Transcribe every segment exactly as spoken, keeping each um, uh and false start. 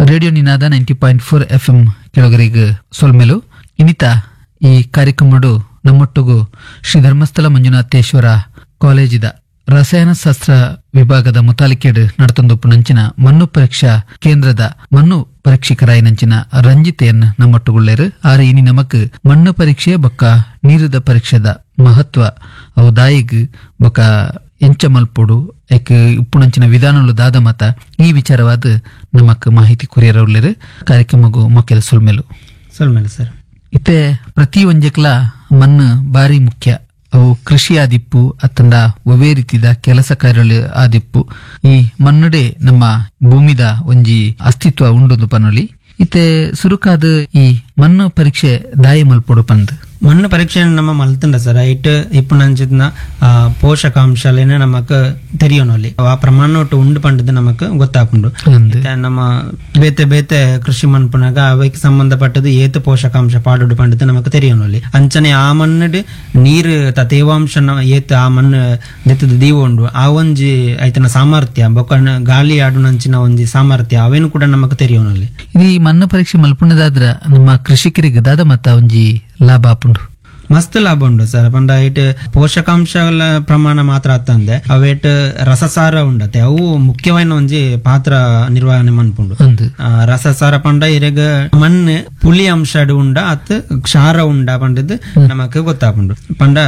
Radio ನಿನಾದ ninety point four F M ಕೆಳಗರಿಗೆ ಸೊಲ್ಮೆಲು ಇನ್ನಿತ ಈ ಕಾರ್ಯಕ್ರಮಡು ನಮ್ಮೊಟ್ಟಿಗೂ ಶ್ರೀ ಧರ್ಮಸ್ಥಳ ಮಂಜುನಾಥೇಶ್ವರ ಕಾಲೇಜಿದ ರಸಾಯನಶಾಸ್ತ್ರ ವಿಭಾಗದ ಮುತಾಲಿಕೆಡ್ ನಡತೊಂದೊಪ್ಪು ನಂಚಿನ ಮಣ್ಣು ಪರೀಕ್ಷಾ ಕೇಂದ್ರದ ಮಣ್ಣು ಪರೀಕ್ಷಕರಾಯಿ ನಂಚಿನ ರಂಜಿತೆಯನ್ ನಮ್ಮೊಟ್ಟುಗುಳ್ಳೇರು ಆರು ಇನಿ ನಮಕ್ ಮಣ್ಣು ಪರೀಕ್ಷೆ ಬೊಕ್ಕ ನೀರಿದ ಪರೀಕ್ಷೆದ ಮಹತ್ವ ಅವು ದಾಯಿಗ್ ಬೊಕ್ಕ ಎಂಚ ಮಲ್ಪೋಡು ಐಕ್ ಉಪ್ಪುನಂಚಿನ ವಿಧಾನಗಳು ದಾದ ಮತ ಈ ವಿಚಾರವಾದ ನಮಕ್ ಮಾಹಿತಿ ಕೊರಿಯರವ್ಲೇರು ಕಾರ್ಯಕ್ರಮಗೂ ಮೊಕ್ಕೆಲ ಸೊಲ್ಮೆಲು ಸೊಲ್ಮೆಲು ಸರ್ ಇತ್ತೆ ಪ್ರತಿ ಒಂಜಕ್ಲ ಮಣ್ಣು ಬಾರಿ ಮುಖ್ಯ. ಅವು ಕೃಷಿ ಆದಿಪ್ಪು ಅತ್ತಂಡ ಒವೇ ರೀತಿದ ಕೆಲಸ ಕಾರ್ಯಗಳು ಆದಿಪ್ಪು ಈ ಮಣ್ಣುಡೆ ನಮ್ಮ ಭೂಮಿದ ಒಂಜಿ ಅಸ್ತಿತ್ವ ಉಂಡೊಂದು ಪನೊಲಿ ಇತ್ತೆ ಸುರುಕಾದ ಈ ಮಣ್ಣು ಪರೀಕ್ಷೆ ದಾಯಿ ಮಲ್ಪೊಡು ಪಂದ್ ಮಣ್ಣು ಪರೀಕ್ಷೆ ನಮ್ಮ ಮಲ್ತಂಡ ಸರ್ ಐಟ್ ಇಪ್ಪು ನಂಚಿದ್ನ ಪೋಷಕಾಂಶಲೇನೆ ನಮಕ್ ತೆರಿಯೋನಲ್ಲಿ ಆ ಪ್ರಮಾಣ ಒಟ್ಟು ಉಂಡು ಪಂಡದ ನಮಕ್ ಗೊತ್ತಾಪುಂಡು. ನಮ್ಮ ಬೇತೆ ಬೇತೆ ಕೃಷಿ ಮನ್ಪುನಾಗ ಅವಕ್ಕೆ ಸಂಬಂಧಪಟ್ಟದು ಏತು ಪೋಷಕಾಂಶ ಪಾಡುಡು ಪಂಡದ ನಮಕ್ ತೆರಿಯೋನಲ್ಲಿ ಅಂಚನೆ ಆ ಮಣ್ಣು ನೀರು ತೇವಾಂಶ ಏತ್ ಆ ಮಣ್ಣು ನೆತ್ತದ ದೀವ ಉಂಡು ಆ ಒಂಜಿ ಐತನ ಸಾಮರ್ಥ್ಯ ಬೊಕ್ಕ ಗಾಳಿ ಆಡು ನಂಚಿನ ಒಂಜಿ ಸಾಮರ್ಥ್ಯ ಅವೇನು ಕೂಡ ನಮಕ್ ತೆರಿಯೋನಲ್ಲಿ. ಈ ಮಣ್ಣು ಪರೀಕ್ಷೆ ಮಲ್ಪುಣದಾದ್ರ ನಮ್ಮ ಕೃಷಿಕರಿಗೆ ದಾದ ಮತ್ತ ಒಂಜಿ ಲಾಭ ಆಪುಂಡು ಮಸ್ತ್ ಲಾಭ ಉಂಡು ಸರ್. ಪಂಡ ಐಟ್ ಪೋಷಕಾಂಶಗಳ ಪ್ರಮಾಣ ಮಾತ್ರ ಅತ್ತಂದೆ ಅವೇಟ್ ರಸಸಾರ ಉಂಡತೆ ಅವು ಮುಖ್ಯವಾದ ಒಂಜಿ ಪಾತ್ರ ನಿರ್ವಹಣೆ ಮನ್ಪುಂಡು. ರಸಸಾರ ಪಂಡ ಇರೆಗ ಮಣ್ಣು ಪುಳಿ ಅಂಶ ಉಂಡ ಅತ್ ಕ್ಷಾರ ಉಂಡ ಪಂಡದ್ ನಮಕ್ ಗೊತ್ತಾಪುಂಡು. ಪಂಡ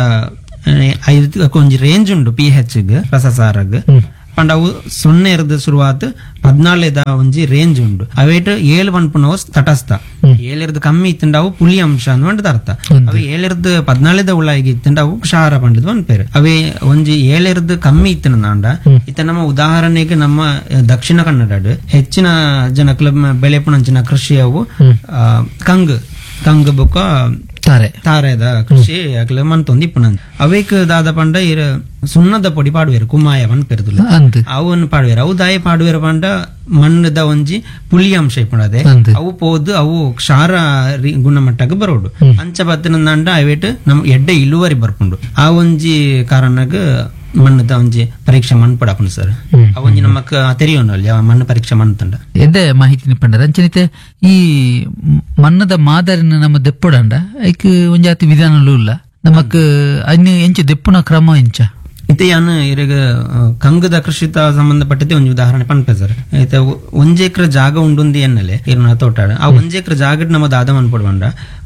ಒಂಜಿ ರೇಂಜ್ ಉಂಡು ಪಿ ಹೆಚ್ ಗ್ ರಸಸಾರಗ್ ಪಂಡ ಅವು ಸೊನ್ನೆ ಇರದ ಶುರುವಾತ್ ಪದ್ನಾಲೆದ ಒಂಜಿ ರೇಂಜ್ ಉಂಡು ಅವೇಟ್ ಏಳು ಪನ್ಪುನವು ತಟಸ್ಥ ಏಳಿರ್ದು ಕಮ್ಮಿ ಇತ್ತಂಡ ಅವು ಪುಳಿ ಅಂಶ ಅಂದ್ ಅರ್ಥ. ಅವು ಏಳಿರ್ದು ಪದ್ನಾಲೆದ ಉಳ್ಳಾಗಿ ಇತ್ತಂಡ ಅವು ಕ್ಷಾರ ಪಂಡದ್ ಒಂದ್ ಪೇರು ಅವೇ ಒಂಜಿ ಏಳಿರ್ದು ಕಮ್ಮಿ ಇತ್ತಂಡ ಇತ್ತ ನಮ್ಮ ಉದಾಹರಣೆಗೆ ನಮ್ಮ ದಕ್ಷಿಣ ಕನ್ನಡ ಹೆಚ್ಚಿನ ಜನಕ್ಲ ಬೆಳೆ ಪುಣಂಚಿನ ಕೃಷಿ ಅವು ಕಂಗ್ ಕಂಗ್ ಬೊಕ್ಕ ತಾರೆ ತಾರೆದ ಕೃಷಿ ಆಗ್ಲ ಮಂತೊಂದು ಇಪ್ಪುನಂದ್ ಅವೇಕ್ ದಾದ ಪಂಡ ಇರ ಸುಣ್ಣದ ಪೊಡಿ ಪಾಡುವೇರು ಕುಮಾಯ ಪಂಡ್ ಪೆರ್ದುಲ್ಲ ಅವನ್ ಪಾಡುವೇರು ಅವು ದಾಯ ಪಾಡುವೇರು ಪಂಡ ಮಣ್ಣದ ಒಂಜಿ ಪುಳಿ ಅಂಶ ಇಪ್ಪುಣದೆ ಅವು ಪೋದು ಅವು ಕ್ಷಾರ ಗುಣಮಟ್ಟಕ್ಕೆ ಬರೋಡು ಅಂಚ ಬತ್ತಿನಂದ ಅವೇಟ್ ನಮ್ ಎಡ್ಡೆ ಇಳುವರಿ ಬರ್ಪುಂಡು ಆ ಒಂಜಿ ಕಾರಣಗ ಮಣ್ಣದ ಒಂಜಿ ಪರೀಕ್ಷೆ ಮನ್ಪಡಾಪುಂಡು ಸರ್. ಅವೊಂಜಿ ನಮಕ್ ತೆರಿಯೋನಲ್ಲಿ ಮಣ್ಣು ಪರೀಕ್ಷೆ ಮನ್ತಂಡ ಎಡ್ಡೆ ಮಾಹಿತಿ ಪಂಡ ಅಂಚನಿತೆ ಈ ಮಣ್ಣದ ಮಾದರಿನ ನಮ್ಮ ದೆಪ್ಪುಡಂಡ ಐಕ್ ಒಂಜಾತಿ ವಿಧಾನಗಳು ಇಲ್ಲ ನಮಕ್ ಅನ್ನು ಎಂಚ ದೆಪ್ಪುನ ಕ್ರಮ ಎಂಚ ಇತ್ತೆ ಯಾನು ಇರಗ ಕಂಗದ ಕೃಷಿತ ಸಂಬಂಧಪಟ್ಟತೆ ಒಂಜಿ ಉದಾಹರಣೆ ಪನ್ಪೆ ಸರ್. ಐತೆ ಒಂಜ್ ಎಕ್ರೆ ಜಾಗ ಉಂಡುಂದಿ ಎನ್ನಲೆ ಇರ್ನ ತೋಟಾಡ ಆ ಒಂಜ್ ಎಕ್ರೆ ಜಾಗಡ್ ನಮ್ಮ ದಾದ ಮನ್ಪಡ್ಬಂಡ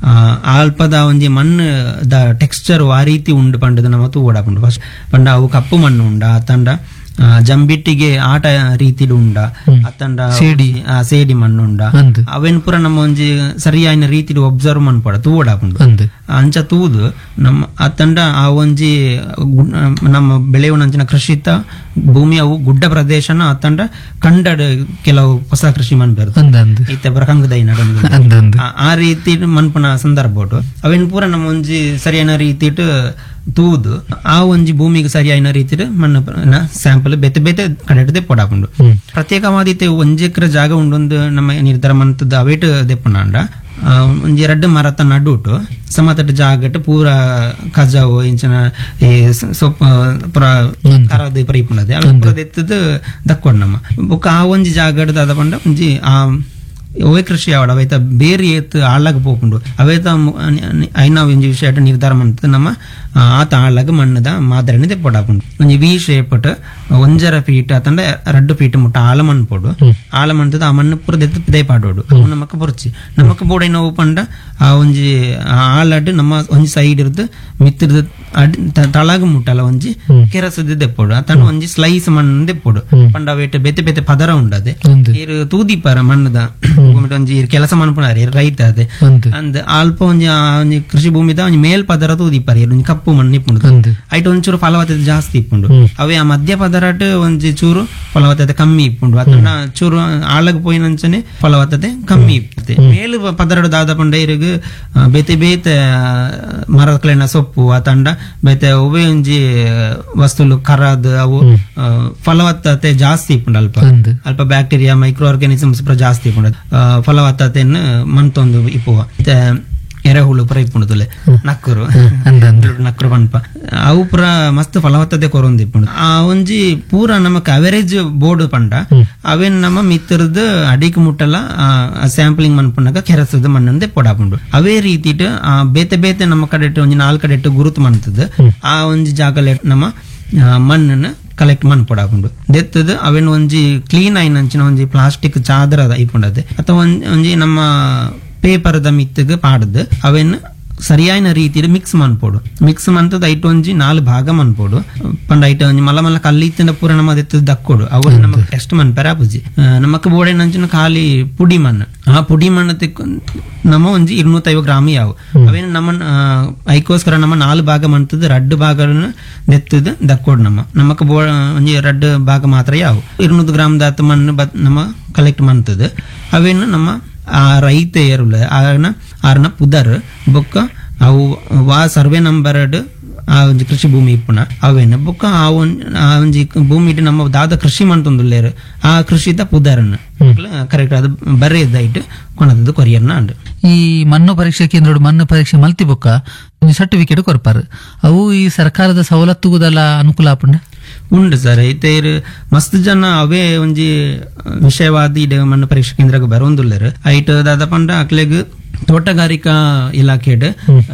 ಅಲ್ಪದ ಒಂಜಿ ಮಣ್ಣು ದ ಟೆಕ್ಸ್ಚರ್ ಆ ರೀತಿ ಉಂಡು ಪಂಡದ ನಮ್ಮ ತೂಡಾಪುಂಡು ಫಸ್ಟ್ ಪಂಡ ಅವು ಕಪ್ಪು ಮಣ್ಣು ಉಂಡ ಅತ್ತಂಡ ಜಂಬಿಟ್ಟಿಗೆ ಆಟ ರೀತಿ ಉಂಡ ಅತ್ತಂಡ ಸೇಡಿ ಸೇಡಿ ಮಣ್ಣುಂಡ ಅವೇನ್ ಪುರ ನಮ್ಮ ಒಂಜಿ ಸರಿಯಾದ ರೀತಿ ಒಬ್ಸರ್ವ್ ಮನ್ಪಡ ತೂಡಾಪುಂಡು ಅಂಚ ತೂದು ನಮ್ಮ ಅತ್ತಂಡ ಆ ಒಂಜಿ ನಮ್ಮ ಬೆಳೆಯುವಂಚಿನ ಕೃಷಿತ ಭೂಮಿ ಅವು ಗುಡ್ಡ ಪ್ರದೇಶನ ಅತ್ತಂಡ ಕಂಡಡ್ ಕೆಲವು ಹೊಸ ಕೃಷಿ ಮನ್ಪೇರು ಇತ್ತೆ ಪ್ರಕಂಗದ ಆ ರೀತಿ ಮನ್ಪನ ಸಂದರ್ಭ ಅವೇನ್ ಪೂರ ನಮ್ಮ ಒಂಜಿ ಸರಿಯಾದ ರೀತಿ ತೂದು ಆ ಒಂಜಿ ಭೂಮಿಗೆ ಸರಿಯಾದ ರೀತಿ ಮಣ್ಣ ಸ್ಯಾಂಪಲ್ ಬೇತೆ ಬೇತೆ ಕಡೆ ದೆಪ್ಪಡಾಪುಂಡು ಪ್ರತ್ಯೇಕವಾದ ಒಂಜಿ ಎಕರೆ ಜಾಗ ಉಂಡೊಂದು ನಮ್ಮ ನಿರ್ಧಾರ ಮಂತದ ಅವೇಟ್ ದೆಪ್ಪುಂಡ ಒಂಜಿ ಎರಡು ಮರತ ನಡುಟು ಸಮತಟ್ಟ ಜಾಗಟ್ ಪೂರ ಕಜಾವು ಇಂಚಿನ ಸೊಪ್ಪು ಪುರ ಕರದು ಪರ ಇಪ್ಪುಂಡದೆ ಅವು ಪೂರ ದೆತ್ತದ ದಕ್ಕೊಂಡ್ ನಮ್ಮ ಬೊಕ್ಕ ಆ ಒಂಜಿ ಜಾಗಡ್ ದಾದ ಪಂಡ ಒಂಜಿ ಆ ಒವೆ ಕೃಷಿ ಆವಡ ಅವೈತ ಬೇರೆ ಏತ್ ಆಳಾಗ ಪೋಪುಂಡು ಅವೈತ ಐನಾ ಒಂಜಿ ವಿಷಯ ನಿರ್ಧಾರ ಮಂತ ನಮ್ಮ ಆತ ಆಳಾಗ ಮಣ್ಣದ ಮಾದರಿನ ತೆಪ್ಪಡಾಪುಂಡು ಒಂಜಿ ವಿ ಶೇಪ್ ಒಂಜರ ಫೀಟ್ ಅತಂಡ ರಡ್ಡು ಫೀಟ್ ಮುಟ್ಟ ಆಳ ಮಣ್ಣು ಪೋಡು ಆಳ ಮಣ್ಣದ ಆ ಮಣ್ಣು ಪೂರ ದೆತ್ತ ಪಿದೈ ಪಾಡೋಡು ನಮಕ್ ಪೊರ್ಚಿ ನಮಕ್ ಬೋಡ ನಾವು ಪಂಡ ಆ ಒಂಜಿ ಆಳಡ್ ನಮ್ಮ ಒಂಜಿ ಸೈಡ್ ಇರ್ದು ಮಿತ್ತಿರ್ದ ತಳಗ ಮುಟ್ಟಲ್ಲ ಒಂಜಿ ಕೆರಸದ ದೆಪ್ಪೋಡು ಅತಂಡ ಒಂಜಿ ಸ್ಲೈಸ್ ಮಣ್ಣು ದೆಪ್ಪೋಡು ಪಂಡ ಅವೇಟ್ ಬೇತೆ ಬೇತೆ ಪದರ ಉಂಡದೆ ಇರು ತೂದಿಪಾರ ಮಣ್ಣದ ಒಂಜಿ ಕೆಲಸ ಮನ್ಪುನಾರ ರೈತ ಅದೇ ಅಂದ್ ಅಲ್ಪ ಒಂಜಿ ಒಂಜಿ ಕೃಷಿ ಭೂಮಿದ ಒಂಜಿ ಮೇಲ್ ಪದರ ತೂದಿಪಾರ ಒಂಜಿ ಕಪ್ಪು ಮಣ್ಣು ಇಪ್ಪುಂಡು ಐಟ್ ಒಂಚೂರು ಫಲವತ್ತತೆ ಜಾಸ್ತಿ ಇಪ್ಪುಂಡು ಅವೇ ಆ ಮಧ್ಯ ಪದರಟ್ ಒಂಜಿ ಚೂರು ಫಲವತ್ತತೆ ಕಮ್ಮಿ ಇಪ್ಪುಂಡು ಅತಂಡ ಚೂರು ಆಳಗ್ ಪೋಯಿನಂಚನೆ ಫಲವತ್ತತೆ ಕಮ್ಮಿ ಇಪ್ಪುತ್ತೆ ಮೇಲು ಪದರಡು ದಾದ ಪಂಡ ಇರಗ ಬೇತೆ ಬೇತೆ ಮರಕ್ಲೆನ ಸೊಪ್ಪು ಅತಂಡ ಬೇತೆ ಒವೆ ಒಂಜಿ ವಸ್ತುಲು ಕರದ್ ಅವು ಫಲವತ್ತತೆ ಜಾಸ್ತಿ ಇಪ್ಪುಂಡು ಅಲ್ಪ ಅಲ್ಪ ಬ್ಯಾಕ್ಟೀರಿಯಾ ಮೈಕ್ರೋ ಆರ್ಗಾನಿಸಮ್ಸ್ ಜಾಸ್ತಿ ಇಪ್ಪುಂಡು ಫಲವತ್ತತೆಯನ್ನು ಮಂತೊಂದು ಇಪ್ಪುವ ಎರೆಹುಳು ಪುರ ಇಪ್ಪುಂಡು ನಕ್ಕರು ನಕ್ಕರು ಪನ್ಪ ಅವು ಪುರ ಮಸ್ತ್ ಫಲವತ್ತತೆ ಕೊರೊಂದು ಇಪ್ಪುಂಡು ಆ ಒಂಜಿ ಪೂರ ನಮಕ್ ಅವರೇಜ್ ಬೋರ್ಡ್ ಪಂಡ ಅವೇನ್ ನಮ್ಮ ಮಿತ್ತರದ್ ಅಡಿಕ್ ಮುಟ್ಟಲ ಸ್ಯಾಂಪ್ಲಿಂಗ್ ಮನ್ಪುಂಡಾಗ ಕೆರಸದ ಮಣ್ಣಂದೆ ಪೊಡಾಪುಂಡು ಅವೇ ರೀತಿಟ್ ಬೇತೆ ಬೇತೆ ನಮ್ಮ ಕಡೆ ಒಂಜಿ ನಾಲ್ಕು ಕಡೆ ಗುರುತು ಮನ್ತದ ಆ ಒಂಜಿ ಜಾಗಲೆ ನಮ್ಮ ಮಣ್ಣನ್ನ ಕಲೆಕ್ಟ್ ಮನ್ ಪೊಡಾಪುಂಡು ದೆತ್ತದ ಅವೇನ್ ಒಂಜಿ ಕ್ಲೀನ್ ಆಯ್ನಂಚಿನ ಒಂಜಿ ಪ್ಲಾಸ್ಟಿಕ್ ಚಾದರ ಇಪ್ಪುಂಡದೆ ಅಥವಾ ಒಂಜಿ ನಮ್ಮ ಪೇಪರ್ ದ ಮಿತ್ತಗ ಪಾಡದ್ ಅವೇನ್ ಸರಿಯಾದ ರೀತಿಯಲ್ಲಿ ಮಿಕ್ಸ್ ಮನ್ಪೋಡು ಮಿಕ್ಸ್ ಮಂತದ ಐಟ್ ಒಂಜಿ ನಾಲ್ ಭಾಗ ಮನ್ಪೋಡು ಪಂಡ ಐಟ ಒಂಜಿ ಮಲ್ಲ ಮಲ್ಲ ಕಲ್ಲಿತ್ತಿನ ಪೂರ ನಮ್ಮ ದೆತ್ತದ ದಕ್ಕೋಡು ಅವು ನಮಕ್ ಟೆಸ್ಟ್ ಮನ್ಪೆರ ಆಪುಜಿ ನಮಕ್ ಬೋಡೆ ನಂಚಿನ ಖಾಲಿ ಪುಡಿ ಮಣ್ಣು ಆ ಪುಡಿ ಮಣ್ಣು ತೆಕ್ಕು ನಮ್ಮ ಒಂಜಿ ഇരുന്നൂറ്റമ്പത് ಗ್ರಾಮ್ ಯಾವು ಅವೇನು ನಮ್ಮ ಐಕೋಸ್ಕರ ನಮ್ಮ ನಾಲ್ ಭಾಗ ಮಂತದ ರಡ್ಡು ಭಾಗಗಳನ್ನ ದೆತ್ತದ ದಕ್ಕೋಡು ನಮ್ಮ ನಮಕ್ ಬೋ ಒಂಜಿ ರಡ್ಡು ಭಾಗ ಮಾತ್ರ ಯಾವು ഇരുന്നൂറ് ಗ್ರಾಮ್ ದಾತ ಮಣ್ಣು ನಮ್ಮ ಕಲೆಕ್ಟ್ ಮಂತದ ಅವೇನು ನಮ್ಮ ಆ ರೈತ ಏರುಲ ಆನ ಆರ್ನ ಪುದರ್ ಬೊಕ್ಕ ಅವು ವಾ ಸರ್ವೆ ನಂಬರ್ ಆ ಒಂಜಿ ಕೃಷಿ ಭೂಮಿ ಇಪ್ಪುನ ಅವೇನು ಬೊಕ್ಕ ಆ ಒಂಜಿ ಭೂಮಿ ಇಟ್ಟು ನಮ್ಮ ದಾದ ಕೃಷಿ ಮಂತೊಂದುಲ್ಲೇರು ಆ ಕೃಷಿದ ಪುದರ್ನ ಕರೆಕ್ಟ್ ಅದು ಬರೆಯದೈಟ್ ಕೊನದದು ಕೊರಿಯರ್ನ ಅಂಡ್ ಈ ಮಣ್ಣು ಪರೀಕ್ಷಾ ಕೇಂದ್ರ ಮಣ್ಣು ಪರೀಕ್ಷೆ ಮಲ್ತಿ ಬೊಕ್ಕ ಒಂದು ಸರ್ಟಿಫಿಕೇಟ್ ಕೊರ್ಪಾರು ಅವು ಈ ಸರ್ಕಾರದ ಸವಲತ್ತುಗುದಲ್ಲ ಅನುಕೂಲ ಆಪುಂಡ ಉಂಡು ಸರ್ ಐತೆ ಮಸ್ತ್ ಜನ ಅವೇ ಒಂಜಿ ವಿಷಯವಾದ ಇಡೆ ಮಣ್ಣು ಪರೀಕ್ಷಾ ಕೇಂದ್ರಕ್ಕೆ ಬರೋಂದುಲ್ಲರು ಐಟ್ ದಾದ ಪಂಡ ಅಕ್ಲೆಗ್ ತೋಟಗಾರಿಕಾ ಇಲಾಖೆಡ್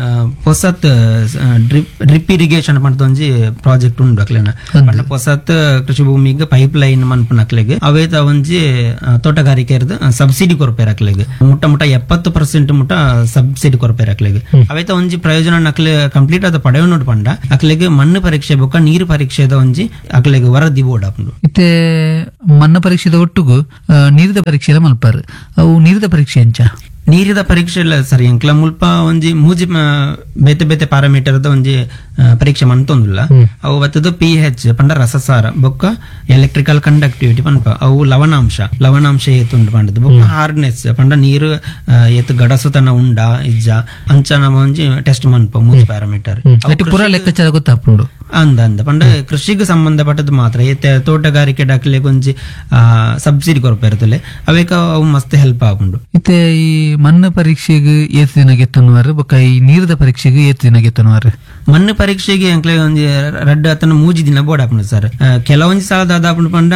ಪೊಸತ್ ಡ್ರಿಪ್ ಡ್ರಿಪ್ ಇರಿಗೇಷನ್ ಪಂಡ ಒಂಜಿ ಪ್ರಾಜೆಕ್ಟ್ ಉಂಡು ಅಕ್ಲೆನ ಪಂಡ ಪೊಸತ್ ಕೃಷಿ ಭೂಮಿಗೆ ಪೈಪ್ ಲೈನ್ ಮನ್ಪುನ ಅಕ್ಲೆಗ್ ಅವೇತ ಒಂಜಿ ತೋಟಗಾರಿಕೆ ಸಬ್ಸಿಡಿ ಕೊರಪೇರ ಅಕ್ಲೆಗ್ ಮುಟ್ಟ ಮುಟ್ಟ ಎಪ್ಪತ್ತು ಪರ್ಸೆಂಟ್ ಮುಟ್ಟ ಸಬ್ಸಿಡಿ ಕೊರಪೇರ ಅಕ್ಲೆಗ್ ಅವೇತ ಒಂಜಿ ಪ್ರಯೋಜನ ಅಕ್ಲೆ ಕಂಪ್ಲೀಟ್ ಆದ ಪಡೆಯೋನೋಡು ಪಂಡ ಅಕ್ಲೆಗ್ ಮಣ್ಣು ಪರೀಕ್ಷೆ ಬೊಕ್ಕ ನೀರು ಪರೀಕ್ಷೆದ ಒಂಜಿ ಅಕ್ಲೆಗ್ ವರದಿ ಬೋರ್ಡ್ ಆಪುಂಡು ಇತ್ತೆ ಮಣ್ಣು ಪರೀಕ್ಷೆದ ಒಟ್ಟುಗು ನೀರಿದ ಪರೀಕ್ಷೆ ಎಲ್ಲ ಮಲ್ಪಾರು ಅವು ನೀರಿದ ಪರೀಕ್ಷೆ ಎಂಚ ನೀರಿದ ಪರೀಕ್ಷೆ ಇಲ್ಲ ಸರಿ ಎಂಕ್ಲ ಮುಲ್ಪ ಒಂಜಿ ಮೂಜಿ ಬೇತೆ ಬೇತೆ ಪ್ಯಾರಾಮೀಟರ್ ಒಂಜಿ ಪರೀಕ್ಷೆ ಮಂತೊಂದುಲ್ಲ ಅವು ಬತ್ತದು ಪಿ ಹೆಚ್ ಪಂಡ ರಸಸಾರ ಬೊಕ್ಕ ಎಲೆಕ್ಟ್ರಿಕಲ್ ಕಂಡಕ್ಟಿವಿಟಿ ಪನ್ಪ ಅವು ಲವಣಾಂಶ ಲವಣಾಂಶ ಏತುಂಡು ಪಂಡದು ಬೊಕ್ಕ ಹಾರ್ಡ್ನೆಸ್ ಪಂಡ ನೀರು ಏತ್ ಗಡಸುತನ ಉಂಡ ಇಜ್ಜ ಅಂಚ ನಮ್ಮ ಒಂಜಿ ಟೆಸ್ಟ್ ಮನ್ಪ ಮೂಜಿ ಪ್ಯಾರಾಮೀಟರ್ ಪೂರ ಲೆಕ್ಕಾಚಾರ ಗೊತ್ತಾಪುಂಡು ಅಂದ ಅಂದ ಪಂಡ ಕೃಷಿಗೆ ಸಂಬಂಧಪಟ್ಟದ್ದು ಮಾತ್ರ ಏತೆ ತೋಟಗಾರಿಕೆ ಡಾಕ್ಲೆ ಒಂಜಿ ಸಬ್ಸಿಡಿ ಕೊರಪೇರ್ತಲೆ ಅವೇಕ ಅವು ಮಸ್ತ್ ಹೆಲ್ಪ್ ಆಗುಂಡು ಇತ್ತೆ ಈ ಮಣ್ಣು ಪರೀಕ್ಷೆಗೆ ಏತ್ ದಿನ ಗೆತ್ತನುವಾರು ಬೊಕ್ಕ ಈ ನೀರಿದ ಪರೀಕ್ಷೆಗೆ ಏತ್ ದಿನ ಗೆತ್ತನುವಾರು ಮಣ್ಣು ಪರೀಕ್ಷೆಗೆ ಎಂಕ್ಲೆ ಒಂಜಿ ರಡ್ಡು ಅತನ ಮೂಜಿ ದಿನ ಬೋರ್ಡ್ ಆಪುಂಡು ಸರ್ ಕೆಲವೊಂಜಿ ಸಾಲ ದಾದಾಪುಂಡು ಪಂಡ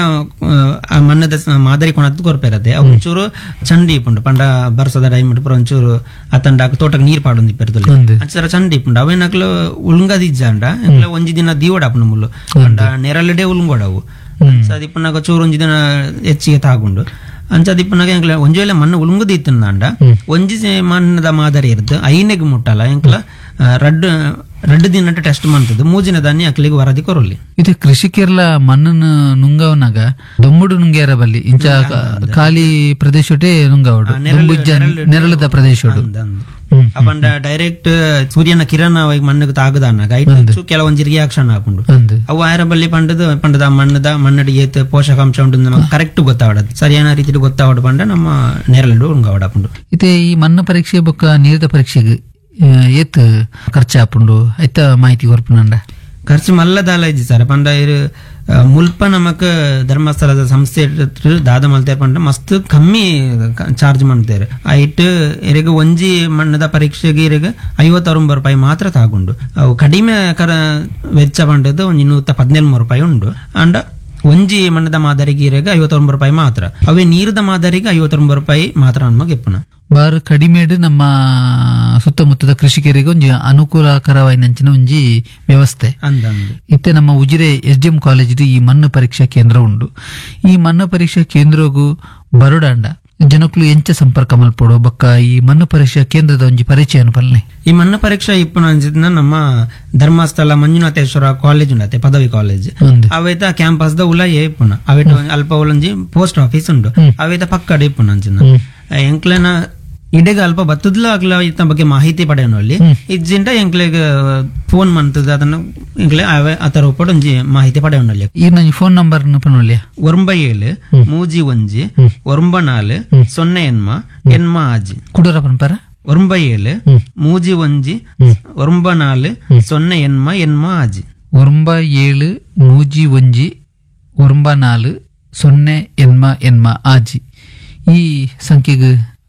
ಮಣ್ಣದ ಮಾದರಿ ಕೊಣದ್ದು ಕೊರಪೇರದೆ ಅವು ಒಂಚೂರು ಚಂಡಿ ಇಪ್ಪುಂಡು ಪಂಡ ಬರ್ಸದ ಟೈಮ್ ಪುರ ಒಂಚೂರು ಅತಂಡ ತೋಟಕ್ಕೆ ನೀರ್ ಪಾಡೊಂದು ಇಪ್ಪರ್ತಲೆ ಅಂಚರ ಚಂಡಿ ಇಪ್ಪುಂಡು ಅವೇನಕ್ಲು ಉಳುಂಗದಿಜ್ಜಾಂಡ ಎಂಕ್ಲೆ ಒಂಜಿ ದಿನ ದೀವಡ ಆಪುಂಡು ಮುಲ್ಲು ಪಂಡ ನೆರಳಿಡೆ ಉಳುಂಗೋಡವು ಅದಿಪ್ಪನಾಗ ಚೂರು ಒಂಜಿ ದಿನ ಹೆಚ್ಚಿಗೆ ತಾಗುಂಡು ಅಂಚದಿಪ್ಪನಾಗ ಎಂಕ್ಲ ಒಂಜಿ ವೇಳೆ ಮಣ್ಣು ಉಳುಂಗುದಿ ಇತ್ತಂಡ ಒಂಜಿ ಮಣ್ಣದ ಮಾದರಿ ಇರ್ದು ಐನೆಗ್ ಮುಟ್ಟಲ್ಲ ಎಂಕ್ಲ ರಡ್ಡು ರಡ್ಡು ದಿನ ಟೆಸ್ಟ್ ಮಾಡ್ತದ್ದು ಮೂಜಿನ ದಾನಿ ಅಕ್ಲಿಗೆ ವರದಿ ಕೊರಲಿ ಇದು ಕೃಷಿಕರ್ಲ ಮಣ್ಣನ್ನು ನುಂಗವನಾಗ ದೊಂಬುಡು ನುಂಗೇರ ಬಲ್ಲಿ ಇಂಚ ಖಾಲಿ ಪ್ರದೇಶಟೇ ನುಂಗವಡು ನೆರಳದ ಪ್ರದೇಶ ಅಪಂಡ ಡೈರೆಕ್ಟ್ ಸೂರ್ಯನ ಕಿರಣ ಮಣ್ಣಿಗೆ ತಾಗದಾನಾಗ ಕೆಲವೊಂದು ರಿಯಾಕ್ಷನ್ ಹಾಕೊಂಡು ಅವು ಆಯರ ಬಲ್ಲಿ ಪಂಡದ ಪಂಡದ ಮಣ್ಣದ ಮಣ್ಣಡಿ ಏತ್ ಪೋಷಕಾಂಶ ಉಂಟು ನಮಗೆ ಕರೆಕ್ಟ್ ಗೊತ್ತಾವಡದು ಸರಿಯಾದ ರೀತಿ ಗೊತ್ತಾವಡ ಪಂಡ ನಮ್ಮ ನೆರಳು ಉಂಗಾವಡಪುಂಡು ಇತ್ತೆ ಈ ಮಣ್ಣು ಪರೀಕ್ಷೆ ಬೊಕ್ಕ ನೀರಿದ ಪರೀಕ್ಷೆಗೆ ಏತ್ ಖರ್ಚು ಆಪುಂಡು ಐತ ಮಾಹಿತಿ ಕೊರ್ಪುನಂಡ ಖರ್ಚು ಮಲ್ಲದಾಲ ಇದ್ದಿ ಸರ್ ಪಂಡ ಇರು ಮುಲ್ಪ ನಮಕ್ ಧರ್ಮಸ್ಥಳದ ಸಂಸ್ಥೆ ದಾದ ಮಲ್ತೇರ್ ಪಂಡ ಮಸ್ತ್ ಕಮ್ಮಿ ಚಾರ್ಜ್ ಮಾಡ್ತೇವೆ ಐಟ್ ಇರಗ ಒಂಜಿ ಮಣ್ಣದ ಪರೀಕ್ಷೆಗೆ ಇರಗ ಐವತ್ತೊಂಬತ್ತು ರೂಪಾಯಿ ಮಾತ್ರ ತಾಗುಂಡು ಅವು ಕಡಿಮೆ ಕರ ವೆಚ್ಚ ಪಂಡದು ಒಂಜಿ ನೂತ ಪದ್ನೆಲ್ಮೂರು ರೂಪಾಯಿ ಉಂಡು ಅಂಡ ಒಂಜಿ ಮಣ್ಣದ ಮಾದರಿಗೆ ಇರಗ ಐವತ್ತೊಂಬತ್ತು ರೂಪಾಯಿ ಮಾತ್ರ ಅವೇ ನೀರದ ಮಾದರಿಗೆ ಐವತ್ತೊಂಬತ್ತು ರೂಪಾಯಿ ಮಾತ್ರ ನಮಗೆ ಎಪ್ಪುನ ಬಾರು ಕಡಿಮೆ ನಮ್ಮ ಸುತ್ತಮುತ್ತದ ಕೃಷಿಕರಿಗೆ ಒಂಜಿ ಅನುಕೂಲಕರವಾಯಿನಂಚಿನ ಒಂಜಿ ವ್ಯವಸ್ಥೆ ಇತ್ತೆ ನಮ್ಮ Ujire S D M college ಈ ಮಣ್ಣು ಪರೀಕ್ಷಾ ಕೇಂದ್ರ ಉಂಡು ಈ ಮಣ್ಣು ಪರೀಕ್ಷಾ ಕೇಂದ್ರಗೂ ಬರೋಡಾಂಡ ಜನಕ್ಕಳು ಎಂಚ ಸಂಪರ್ಕ ಮಲ್ಪಡು ಬೊಕ್ಕ ಈ ಮಣ್ಣು ಪರೀಕ್ಷಾ ಕೇಂದ್ರದ ಒಂಜಿ ಪರಿಚಯ ಅನ್ಪಲ್ನೆ ಈ ಮಣ್ಣು ಪರೀಕ್ಷಾ ಇಪ್ಪನ ಅಂಚಿನ ನಮ್ಮ ಧರ್ಮಸ್ಥಳ ಮಂಜುನಾಥೇಶ್ವರ ಕಾಲೇಜ್ ಉಂಡತೆ ಪದವಿ ಕಾಲೇಜ್ ಅವೇತ ಕ್ಯಾಂಪಸ್ ದ ಉಲ ಇಪ್ಪುನ ಅವೇಟ ಅಲ್ಪ ಉಲಂಜಿ ಪೋಸ್ಟ್ ಆಫೀಸ್ ಉಂಡು ಅವೇತ ಪಕ್ಕಡ ಇಪ್ಪುನ ಅಂಚಿನ ಎಂಕ್ಲೆನ ಇಡೆಗ ಅಲ್ಪ ಬತ್ತದ್ಲ ಆಗ್ಲ ಇತ್ತ ಬಗ್ಗೆ ಮಾಹಿತಿ ಪಡೆಯೋನಲ್ಲಿ ಇಜ್ಜಿಂಟ ಎಂಕ್ಲೆಗ್ ಫೋನ್ ಮಂತದ ಅದನ್ನ ಎಂಕ್ಲೆ ಆತರ ಒಪ್ಪಡು ಒಂಜಿ ಮಾಹಿತಿ ಪಡೆಯೋನಲ್ಲಿ ಈ ನನ್ನ ಫೋನ್ ನಂಬರ್ ಪನೊಲ್ಯ ಒಂಬ ಏಳು ಮೂಜಿ ಒಂಜಿ ಒಂಬ ನಾಲು ಸೊನ್ನೆ ಎನ್ಮ ಎನ್ಮ ಆಜಿ ಕುಡೂರ ಪನ್ಪರ ಒಂಬ ಏಳು ಮೂಜಿ ಒಂಜಿ ಒಂಬ ನಾಲು ಸೊನ್ನೆ ಎನ್ಮ ಎನ್ಮ ಆಜಿ ಒಂಬ ಏಳು ಮೂಜಿ ಒಂಜಿ ಒಂಬ ನಾಲು ಸೊನ್ನೆ ಎನ್ಮ ಎನ್ಮ ಆಜಿ ಈ ಸಂಖ್ಯೆಗೆ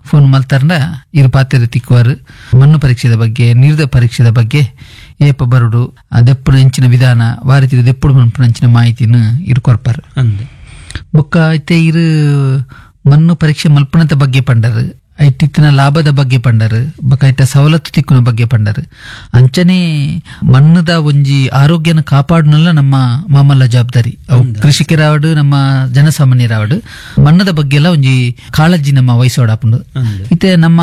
ಫೋನ್ ಮಲ್ತಾರಂಡ ಇರು ಪಾತ್ರೆ ತಿಕ್ಕುವರು ಮಣ್ಣು ಪರೀಕ್ಷೆದ ಬಗ್ಗೆ ನೀರ್ದ ಪರೀಕ್ಷೆದ ಬಗ್ಗೆ ಏಪ ಬರುಡು ಅದೆಪ್ಪುಡು ಹೆಂಚಿನ ವಿಧಾನ ವಾರಿತಿದ ದೆಪ್ಪುಡು ಮನ್ಪುನ ಹೆಂಚಿನ ಮಾಹಿತಿನ ಇರು ಕೊರ್ಪಾರ ಅಂದೆ ಬೊಕ್ಕ ಐತೆ ಇರು ಮಣ್ಣು ಪರೀಕ್ಷೆ ಮಲ್ಪನದ ಬಗ್ಗೆ ಪಂಡರು ಐಟಿತ್ತಿನ ಲಾಭದ ಬಗ್ಗೆ ಪಂಡರು ಬೊಕ್ಕ ಐತ ಸವಲತ್ತು ತಿಕ್ಕುನ ಬಗ್ಗೆ ಪಂಡರು ಅಂಚನೆ ಮಣ್ಣದ ಒಂಜಿ ಆರೋಗ್ಯನ ಕಾಪಾಡುನಲ್ಲ ನಮ್ಮ ಮಾಮಲ್ಲ ಜವಾಬ್ದಾರಿ ಅವು ಕೃಷಿಕರಾವಡು ನಮ್ಮ ಜನಸಾಮಾನ್ಯರಾವಡು ಮಣ್ಣದ ಬಗ್ಗೆ ಎಲ್ಲ ಒಂಜಿ ಕಾಳಜಿ ನಮ್ಮ ವಹಿಸೋಡಾಪುಂಡು ಇತ್ತೆ ನಮ್ಮ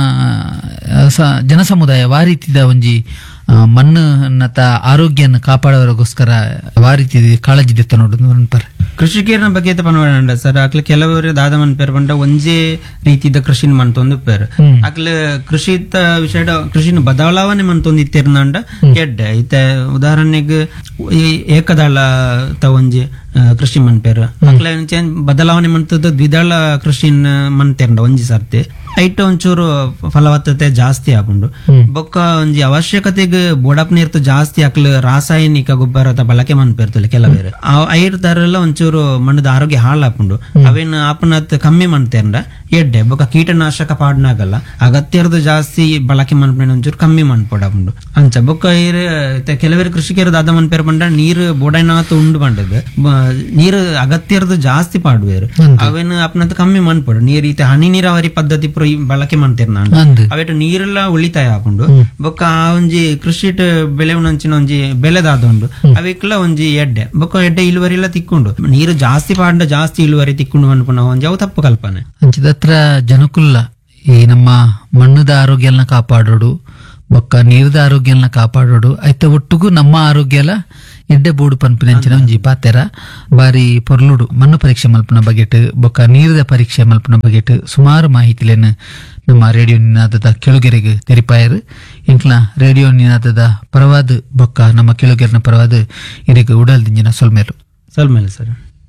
ಸ- ಜನಸಮುದಾಯ ವಾರೀತಿದ ಒಂಜಿ ಮಣ್ಣನ್ನತ ಆರೋಗ್ಯನ ಕಾಪಾಡುವರಿಗೋಸ್ಕರ ವಾರೀತಿ ಕಾಳಜಿ ದೆತ್ತ ನೋಡುದು ನೆನಪರ್ ಕೃಷಿಕೇರನ ಬಗ್ಗೆ ಪನವಡ ಸರ್ ಅಕ್ಲ ಕೆಲವರು ದಾದ ಮನ್ಪೇರ್ ಬಂಡ ಒಂಜೇ ರೀತಿದ ಕೃಷಿನ ಮಂತೊಂದು ಪೇರ್ ಅಕ್ಲ ಕೃಷಿತ ವಿಷಯ ಕೃಷಿನ ಬದಲಾವಣೆ ಮಂತೊಂದು ಇತ್ತೇರ್ನಂಡ ಎಡ್ಡೆ ಇತ್ತೆ ಉದಾಹರಣೆಗೆ ಈ ಏಕದಳ ತ ಒಂಜಿ ಕೃಷಿ ಮನ್ಪೇರ್ ಅಕ್ಲ ಚೇಂಜ್ ಬದಲಾವಣೆ ಮಂತದ ದ್ವಿದಳ ಕೃಷಿನ ಮನ್ತೇರ್ಂಡ ಒಂಜಿ ಸರ್ತಿ ಐಟ ಒಂಚೂರು ಫಲವತ್ತತೆ ಜಾಸ್ತಿ ಆಗುಂಡು ಬೊಕ್ಕ ಒಂಜಿ ಅವಶ್ಯಕತೆಗೆ ಬೋಡಪ್ ನೀರ್ತು ಜಾಸ್ತಿ ಅಕ್ಲ ರಾಸಾಯನಿಕ ಗೊಬ್ಬರದ ಬಳಕೆ ಮನ್ಪೇರ್ತಲೆ ಕೆಲವೇರು ಐರ್ ತರಲ್ಲ ಒಂಚೂರು ಮಣ್ಣದ ಆರೋಗ್ಯ ಹಾಳಾಪುಂಡು ಅವೇನು ಆಪನತ್ ಕಮ್ಮಿ ಮನ್ತೇರ್ಂಡ ಎಡ್ಡೆ ಬೊಕ್ಕ ಕೀಟನಾಶಕ ಪಾಡ್ನಾಗಲ್ಲ ಅಗತ್ಯರ್ದು ಜಾಸ್ತಿ ಬಳಕೆ ಮನ್ಪೇನ ಒಂಚೂರು ಕಮ್ಮಿ ಮನ್ಪೊಡಪುಂಡು ಅಂಚ ಬೊಕ್ಕ ಐರ್ ಕೆಲವೇರು ಕೃಷಿಕರು ದಾದ ಮನ್ಪೇರ್ ಬಂಡ ನೀರು ಬೋಡನಾತ್ ಉಂಡು ಬಂಡದು ನೀರು ಅಗತ್ಯರ್ದು ಜಾಸ್ತಿ ಪಾಡುವೇರು ಅವೇನು ಆಪನತ್ ಕಮ್ಮಿ ಮನ್ಪೊಡು ನೀರ್ ಈತ ಹನಿ ನೀರಾವರಿ ಪದ್ಧತಿ ಪುರ ಬಳಕೆ ಮಾಡ್ತೇರ್ ನಾನು ಅವೇಟ ನೀರೆಲ್ಲ ಉಳಿತಾಯ ಹಾಕೊಂಡು ಬೊಕ್ಕ ಆ ಒಂಜಿ ಕೃಷಿ ಬೆಳೆ ಒಂಚಿನ ಒಂಜಿ ಬೆಳೆದಾದೊಂಡು ಅವಿಕ್ಲ ಒಂಜಿ ಎಡ್ಡೆ ಬೊಕ್ಕ ಎಡ್ಡೆ ಇಳುವರಿ ಎಲ್ಲ ತಿಕ್ಕೊಂಡು ನೀರು ಜಾಸ್ತಿ ಪಾಂಡ ಜಾಸ್ತಿ ಇಳುವರಿ ತಿಕ್ಕೊಂಡು ಅನ್ಪುನ ಒಂಜಿ ಅವು ತಪ್ಪು ಕಲ್ಪನೆ ಅಂಚಿದತ್ರ ಜನಕುಲ್ಲ ಈ ನಮ್ಮ ಮಣ್ಣದ ಆರೋಗ್ಯನ ಕಾಪಾಡೋಡು ಬೊಕ್ಕ ನೀರದ ಆರೋಗ್ಯನ ಕಾಪಾಡೋಡು ಐತ ಒಟ್ಟಿಗೂ ನಮ್ಮ ಆರೋಗ್ಯ ಎಲ್ಲ ಎಡ್ಡೆ ಬೋಡು ಪನ್ಪಿನಂಚಿನ ಒಂಜಿ ಪಾತೆರ ಬಾರಿ ಪೊರ್ಲುಡು ಮಣ್ಣು ಪರೀಕ್ಷೆ ಮಲ್ಪನ ಬಗೆಟ್ ಬೊಕ್ಕ ನೀರದ ಪರೀಕ್ಷೆ ಮಲ್ಪನ ಬಗೆಟ್ ಸುಮಾರು ಮಾಹಿತಿಲೇನು ನಮ್ಮ ರೇಡಿಯೋ ನಿನಾದದ ಕೆಳುಗೆರೆಗೆ ತೆರಿಪಾಯರು ಇಂಕ್ಲ ರೇಡಿಯೋ ನಿನಾದದ ಪರವಾದ ಬೊಕ್ಕ ನಮ್ಮ ಕೆಳುಗೆರೆನ ಪರವಾದ ಇರೆಗೆ ಉಡಲ್ ದಿಂಜಿನ ಸೊಲ್ಮೇಲು ಸಲ್ಮೇಲೆ ಸರ್.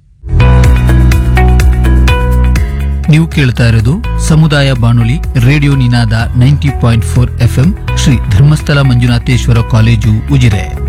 ನೀವು ಕೇಳ್ತಾ ಇರೋದು ಸಮುದಾಯ ಬಾನುಲಿ ರೇಡಿಯೋ ನಿನಾದ ninety point four F M Shri Dharmasthala Manjunatheshwara college Ujire.